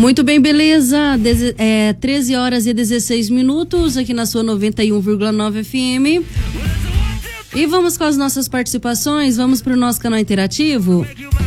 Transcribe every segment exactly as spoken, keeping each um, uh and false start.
Muito bem, beleza. Deze, é, treze horas e dezesseis minutos aqui na sua noventa e um vírgula nove F M. E vamos com as nossas participações. Vamos para o nosso canal interativo.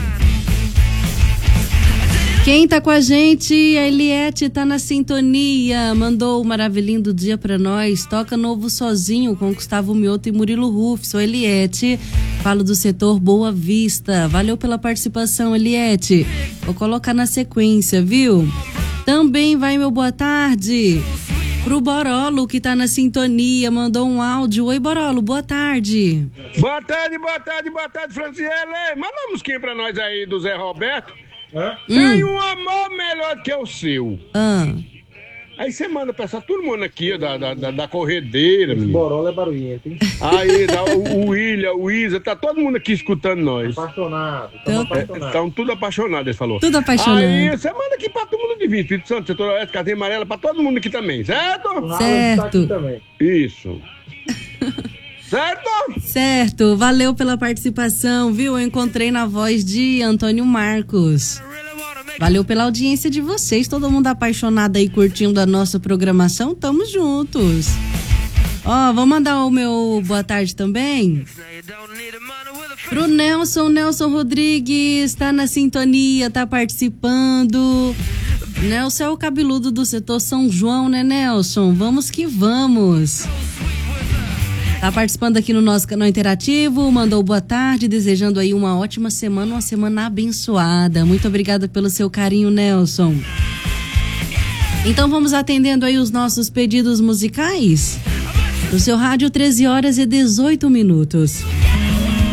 Quem tá com a gente? A Eliette tá na sintonia. Mandou o maravilhinho do dia pra nós. Toca Novo Sozinho com Gustavo Mioto e Murilo Ruff. Sou Eliette. Falo do setor Boa Vista. Valeu pela participação, Eliette. Vou colocar na sequência, viu? Também vai meu boa tarde pro Borolo, que tá na sintonia. Mandou um áudio. Oi, Borolo, boa tarde. Boa tarde, boa tarde, boa tarde, Franciele. Manda uma musiquinha pra nós aí do Zé Roberto. Hã? Tem um amor melhor que o seu. Ah. Aí você manda pra essa turma aqui, ó, da, da, da corredeira. Esse Borolo é barulhento, hein? Aí, da, o, o William, o Isa, tá todo mundo aqui escutando nós. Apaixonado, Então, apaixonado. Estão tudo apaixonados, ele falou. Tudo apaixonado. Aí você manda aqui pra todo mundo de Vista, Espírito Santo, setor oeste, Casinha Amarela, pra todo mundo aqui também, certo? Certo. Tá aqui também. Isso. Certo? Certo, valeu pela participação, viu? Eu encontrei na voz de Antônio Marcos. Valeu pela audiência de vocês, todo mundo apaixonado aí curtindo a nossa programação, tamo juntos. Ó, vou mandar o meu boa tarde também pro Nelson, Nelson Rodrigues, tá na sintonia, tá participando. Nelson é o cabeludo do setor São João, né, Nelson? Vamos que vamos. Tá participando aqui no nosso canal interativo, mandou boa tarde, desejando aí uma ótima semana, uma semana abençoada. Muito obrigada pelo seu carinho, Nelson. Então vamos atendendo aí os nossos pedidos musicais. No seu rádio, treze horas e dezoito minutos.